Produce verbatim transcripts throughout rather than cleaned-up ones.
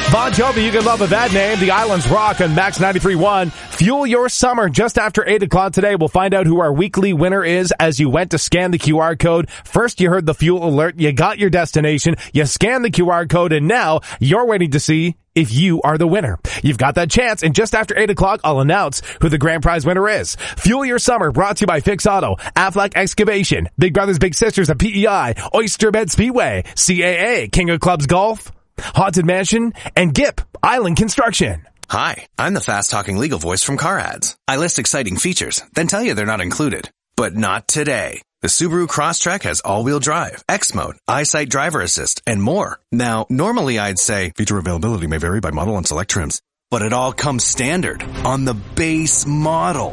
Bon Jovi, you can love of that name. The Islands Rock on Max ninety-three point one. Fuel your summer just after eight o'clock today. We'll find out who our weekly winner is as you went to scan the Q R code. First, you heard the fuel alert. You got your destination. You scanned the Q R code, and now you're waiting to see if you are the winner. You've got that chance, and just after eight o'clock, I'll announce who the grand prize winner is. Fuel your summer, brought to you by Fix Auto, Aflac Excavation, Big Brothers Big Sisters of P E I, Oyster Bed Speedway, C A A, King of Clubs Golf, Haunted Mansion, and G I P Island Construction. Hi, I'm the fast-talking legal voice from Car Ads. I list exciting features, then tell you they're not included. But not today. The Subaru Crosstrek has all-wheel drive, X-Mode, EyeSight Driver Assist, and more. Now, normally I'd say feature availability may vary by model and select trims, but it all comes standard on the base model.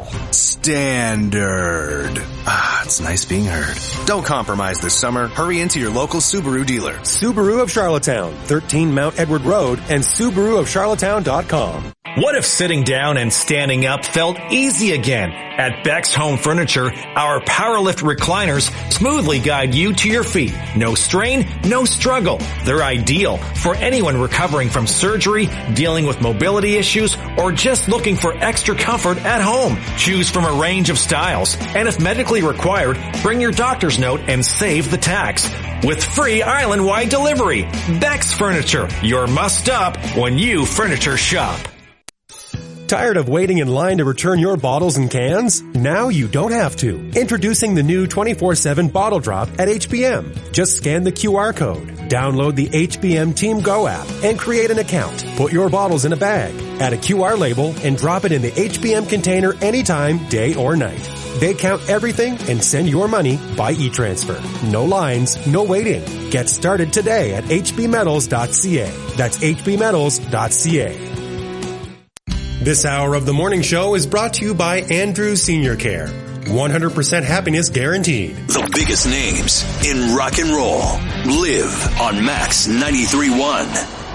Standard. Ah, it's nice being heard. Don't compromise this summer. Hurry into your local Subaru dealer. Subaru of Charlottetown, thirteen Mount Edward Road, and Subaru of Charlottetown dot com. What if sitting down and standing up felt easy again? At Beck's Home Furniture, our Powerlift recliners smoothly guide you to your feet. No strain, no struggle. They're ideal for anyone recovering from surgery, dealing with mobility issues, or just looking for extra comfort at home. Choose from a range of styles, and if medically required, bring your doctor's note and save the tax. With free island-wide delivery, Beck's Furniture, your must-stop when you furniture shop. Tired of waiting in line to return your bottles and cans? Now you don't have to. Introducing the new twenty-four seven Bottle Drop at H B M. Just scan the Q R code, download the H B M Team Go app, and create an account. Put your bottles in a bag, add a Q R label, and drop it in the H B M container anytime, day or night. They count everything and send your money by e-transfer. No lines, no waiting. Get started today at h b metals dot c a. That's h b metals dot c a. This hour of the morning show is brought to you by Andrew Senior Care. one hundred percent happiness guaranteed. The biggest names in rock and roll live on Max ninety-three point one.